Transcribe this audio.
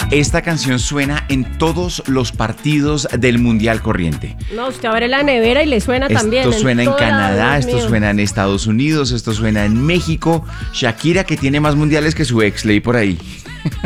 Esta canción suena en todos los partidos del Mundial corriente. No, usted abre la nevera y le suena también. Esto suena en todo Canadá, lado, esto Dios mío. suena en Estados Unidos, esto suena en México. Shakira, que tiene más mundiales que su ex, leí por ahí.